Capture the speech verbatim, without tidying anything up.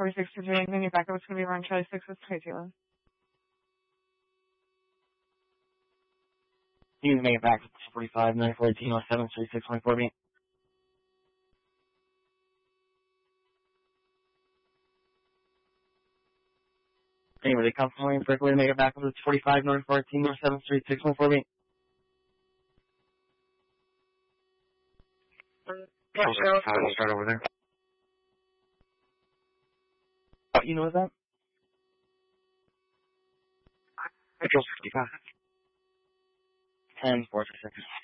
forty-six to three, and then your backup is going to be around Charlie six with Trey Taylor. You can make it back to forty-five, nine fourteen, oh seven, three six, one four B. Anyway, they come from William Berkeley to make it back up to forty-five, nine fourteen, oh seven, three six, one four B. How does it start over there? Oh, you know that? Control sixty-five. ten, four, six.